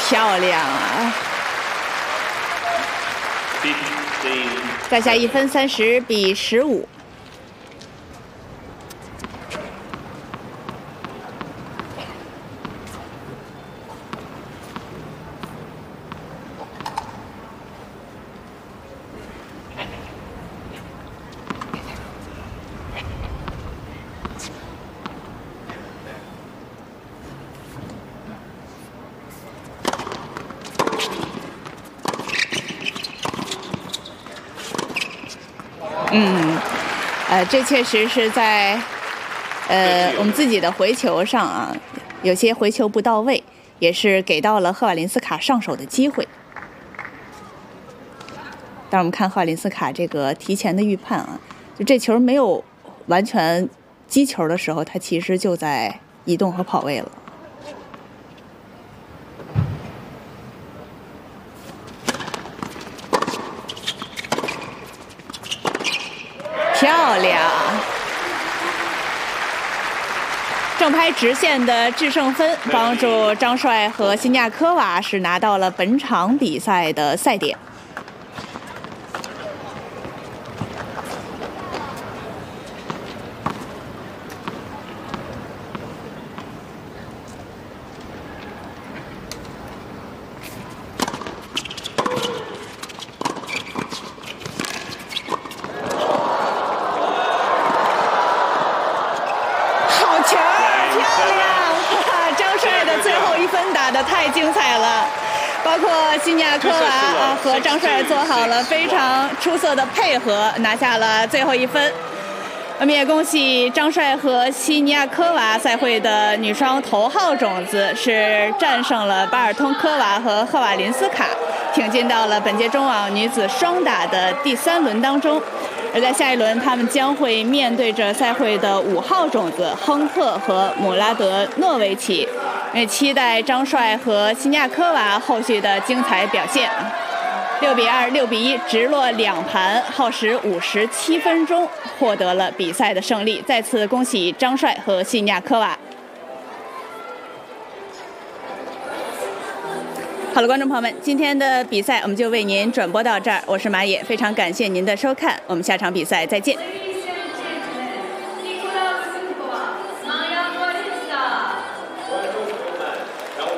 漂亮啊！再下1分30比15。这确实是在我们自己的回球上啊，有些回球不到位，也是给到了赫瓦林斯卡上手的机会。但我们看赫瓦林斯卡这个提前的预判啊，就这球没有完全击球的时候，他其实就在移动和跑位了。漂亮！正拍直线的制胜分，帮助张帅和西尼亚科娃是拿到了本场比赛的赛点。太精彩了，包括西尼亚科娃和张帅做好了非常出色的配合，拿下了最后1分。我们也恭喜张帅和西尼亚科娃赛会的女双头号种子是战胜了巴尔通科娃和赫瓦林斯卡，挺进到了本届中网女子双打的第3轮当中。而在下一轮，他们将会面对着赛会的5号种子亨特和姆拉德诺维奇。也期待张帅和西尼亚科娃后续的精彩表现。6比2、6比1，直落2盘，耗时57分钟，获得了比赛的胜利。再次恭喜张帅和西尼亚科娃。好了，观众朋友们，今天的比赛我们就为您转播到这儿，我是马野，非常感谢您的收看，我们下场比赛再见。